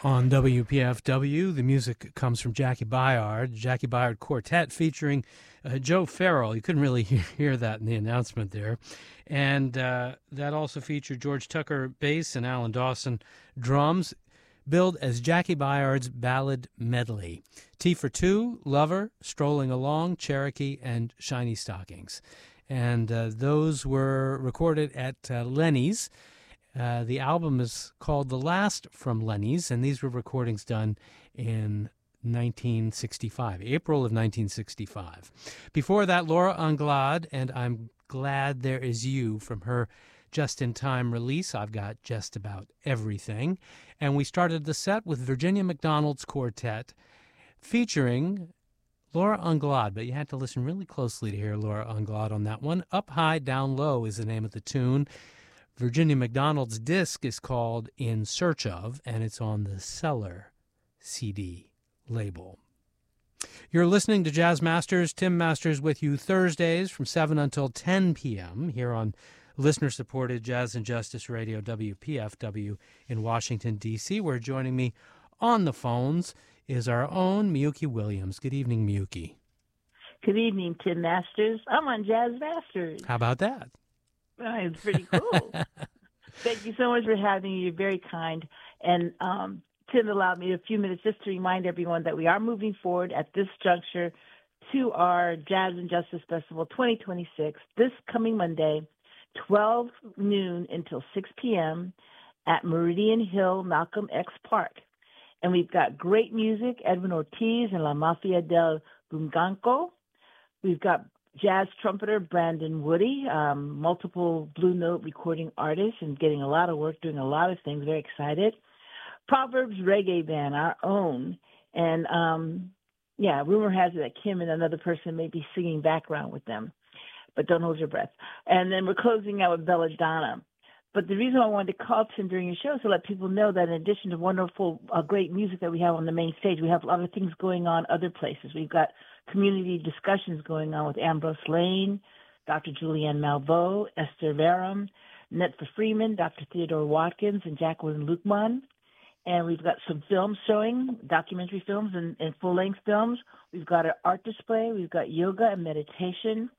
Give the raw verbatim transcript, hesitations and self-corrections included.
On W P F W, the music comes from Jackie Byard, Jackie Byard Quartet featuring uh, Joe Farrell. You couldn't really hear that in the announcement there. And uh, that also featured George Tucker bass and Alan Dawson drums, billed as Jackie Byard's Ballad Medley. T for Two, Lover, Strolling Along, Cherokee, and Shiny Stockings. And uh, those were recorded at uh, Lenny's. Uh, the album is called The Last from Lenny's, and these were recordings done in nineteen sixty-five, April of nineteen sixty-five. Before that, Laura Anglade, and I'm Glad There Is You from her just-in-time release. I've got just about everything. And we started the set with Virginia McDonald's Quartet featuring Laura Anglade, but you had to listen really closely to hear Laura Anglade on that one. Up High, Down Low is the name of the tune. Virginia McDonald's disc is called In Search Of, and it's on the Cellar C D label. You're listening to Jazz Masters. Tim Masters with you Thursdays from seven until ten p.m. here on listener-supported Jazz and Justice Radio, W P F W in Washington, D C, where joining me on the phones is our own Miyuki Williams. Good evening, Miyuki. Good evening, Tim Masters. I'm on Jazz Masters. How about that? Oh, it's pretty cool. Thank you so much for having me. You're very kind. And um, Tim allowed me a few minutes just to remind everyone that we are moving forward at this juncture to our Jazz and Justice Festival twenty twenty-six this coming Monday, twelve noon until six p.m. at Meridian Hill Malcolm X Park. And we've got great music, Edwin Ortiz and La Mafia del Bunganco. We've got jazz trumpeter Brandon Woody, um, multiple Blue Note recording artist and getting a lot of work, doing a lot of things, very excited. Proverbs Reggae Band, our own. And, um, yeah, rumor has it that Kim and another person may be singing background with them, but don't hold your breath. And then we're closing out with Belladonna. But the reason I wanted to call Tim during your show is to let people know that in addition to wonderful, uh, great music that we have on the main stage, we have a lot of things going on other places. We've got community discussions going on with Ambrose Lane, Doctor Julianne Malveaux, Esther Verum, Netfa Freeman, Doctor Theodore Watkins, and Jacqueline Luqman. And we've got some films showing, documentary films and, and full-length films. We've got an art display. We've got yoga and meditation.